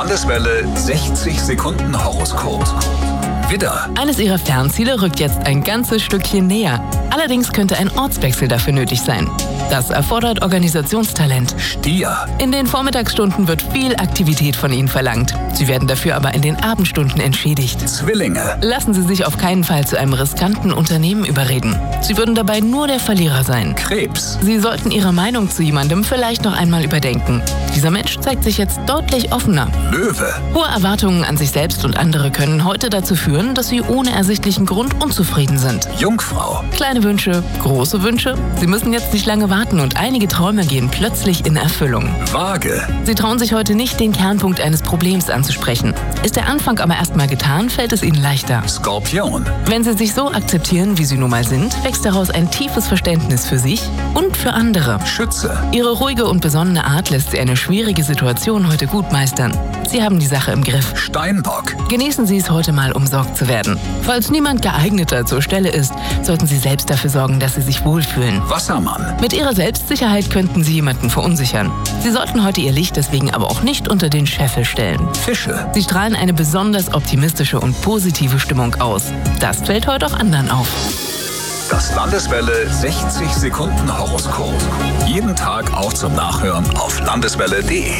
Landeswelle 60 Sekunden Horoskop. Widder. Eines Ihrer Fernziele rückt jetzt ein ganzes Stückchen näher. Allerdings könnte ein Ortswechsel dafür nötig sein. Das erfordert Organisationstalent. Stier. In den Vormittagsstunden wird viel Aktivität von Ihnen verlangt. Sie werden dafür aber in den Abendstunden entschädigt. Zwillinge. Lassen Sie sich auf keinen Fall zu einem riskanten Unternehmen überreden. Sie würden dabei nur der Verlierer sein. Krebs. Sie sollten Ihre Meinung zu jemandem vielleicht noch einmal überdenken. Dieser Mensch zeigt sich jetzt deutlich offener. Löwe. Hohe Erwartungen an sich selbst und andere können heute dazu führen, dass Sie ohne ersichtlichen Grund unzufrieden sind. Jungfrau. Kleine Wünsche, große Wünsche. Sie müssen jetzt nicht lange warten und einige Träume gehen plötzlich in Erfüllung. Waage. Sie trauen sich heute nicht, den Kernpunkt eines Problems anzusprechen. Ist der Anfang aber erstmal getan, fällt es Ihnen leichter. Skorpion. Wenn Sie sich so akzeptieren, wie Sie nun mal sind, wächst daraus ein tiefes Verständnis für sich und für andere. Schütze. Ihre ruhige und besonnene Art lässt Sie eine schwierige Situation heute gut meistern. Sie haben die Sache im Griff. Steinbock. Genießen Sie es heute mal, umsorgt zu werden. Falls niemand geeigneter zur Stelle ist, sollten Sie selbst dafür sorgen, dass Sie sich wohlfühlen. Wassermann. Mit Ihrer Selbstsicherheit könnten Sie jemanden verunsichern. Sie sollten heute Ihr Licht deswegen aber auch nicht unter den Scheffel stellen. Fische. Sie strahlen eine besonders optimistische und positive Stimmung aus. Das fällt heute auch anderen auf. Das Landeswelle 60 Sekunden Horoskop. Jeden Tag auch zum Nachhören auf landeswelle.de.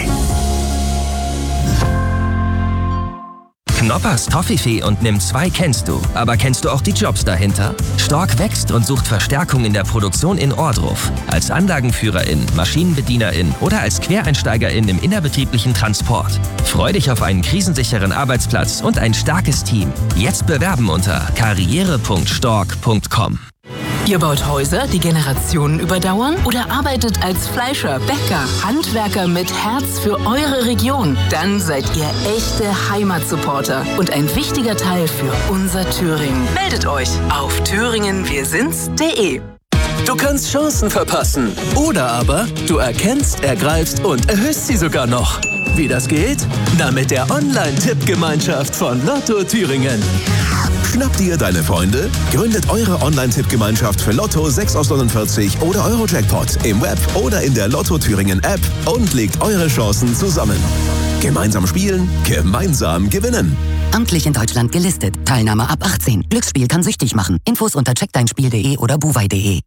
Knoppers Toffifee und Nimm2 kennst du. Aber kennst du auch die Jobs dahinter? Stork wächst und sucht Verstärkung in der Produktion in Ohrdruf. Als Anlagenführerin, Maschinenbedienerin oder als Quereinsteigerin im innerbetrieblichen Transport. Freu dich auf einen krisensicheren Arbeitsplatz und ein starkes Team. Jetzt bewerben unter karriere.stork.com. Ihr baut Häuser, die Generationen überdauern? Oder arbeitet als Fleischer, Bäcker, Handwerker mit Herz für eure Region? Dann seid ihr echte Heimatsupporter und ein wichtiger Teil für unser Thüringen. Meldet euch auf thüringenwirsinds.de. Du kannst Chancen verpassen. Oder aber du erkennst, ergreifst und erhöhst sie sogar noch. Wie das geht? Na, mit der Online-Tippgemeinschaft von Lotto Thüringen. Schnappt ihr deine Freunde? Gründet eure Online-Tippgemeinschaft für Lotto 6 aus 49 oder Euro-Jackpot im Web oder in der Lotto Thüringen App und legt eure Chancen zusammen. Gemeinsam spielen, gemeinsam gewinnen. Amtlich in Deutschland gelistet. Teilnahme ab 18. Glücksspiel kann süchtig machen. Infos unter checkdeinspiel.de oder buwei.de.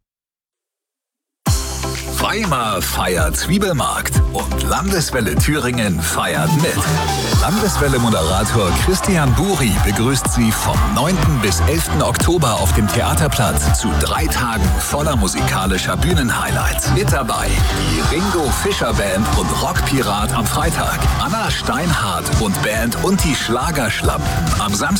Weimar feiert Zwiebelmarkt und Landeswelle Thüringen feiert mit. Landeswelle-Moderator Christian Buri begrüßt Sie vom 9. bis 11. Oktober auf dem Theaterplatz zu 3 Tagen voller musikalischer Bühnenhighlights. Mit dabei die Ringo Fischer Band und Rockpirat am Freitag, Anna Steinhardt und Band und die Schlagerschlampen am Samstag.